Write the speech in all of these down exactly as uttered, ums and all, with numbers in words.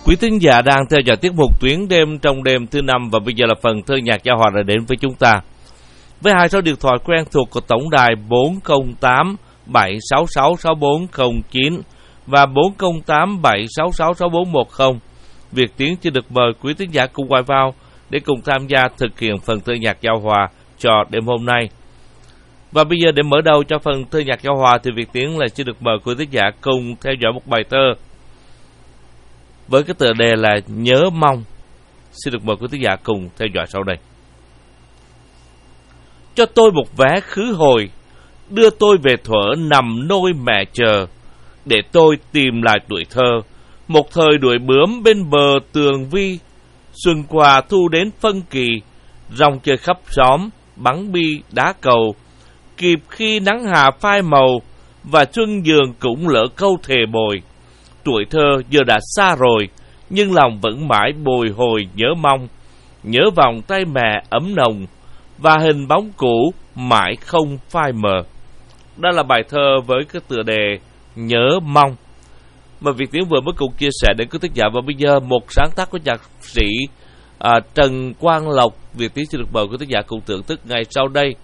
Quý thính giả đang theo dõi tiết mục Tuyến đêm trong đêm thứ năm, và bây giờ là phần thơ nhạc giao hòa đã đến với chúng ta. Với hai số điện thoại quen thuộc của tổng đài bốn không tám bảy sáu sáu sáu bốn không chín và bốn không tám bảy sáu sáu sáu bốn một không, Việt Tiến chỉ được mời quý thính giả cùng gọi vào để cùng tham gia thực hiện phần thơ nhạc giao hòa cho đêm hôm nay. Và bây giờ để mở đầu cho phần thơ nhạc giao hòa thì Việt Tiến là chỉ được mời quý thính giả cùng theo dõi một bài thơ với cái tựa đề là Nhớ Mong. Xin được mời quý thính giả cùng theo dõi sau đây. Cho tôi một vé khứ hồi, đưa tôi về thuở nằm nôi mẹ chờ, để tôi tìm lại tuổi thơ, một thời đuổi bướm bên bờ tường vi. Xuân qua thu đến phân kỳ, rong chơi khắp xóm, bắn bi đá cầu, kịp khi nắng hạ phai màu, và xuân dường cũng lỡ câu thề bồi. Tuổi thơ giờ đã xa rồi, nhưng lòng vẫn mãi bồi hồi nhớ mong, nhớ vòng tay mẹ ấm nồng, và hình bóng cũ mãi không phai mờ. Đó là bài thơ với cái tựa đề Nhớ Mong mà Việt Tiến vừa mới cùng chia sẻ đến quý thính giả. Và bây giờ một sáng tác của nhạc sĩ à, Trần Quang Lộc, Việt Tiến xin được mời quý thính giả cùng thưởng thức ngay sau đây.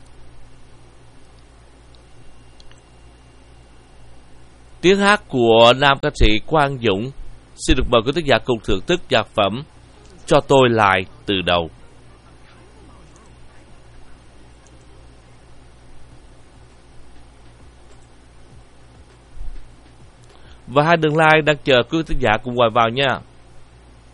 Tiếng hát của nam ca sĩ Quang Dũng. Xin được mời quý thính giả cùng thưởng thức nhạc phẩm Cho Tôi Lại Từ Đầu. Và hai đường line đang chờ quý thính giả cùng gọi vào nha.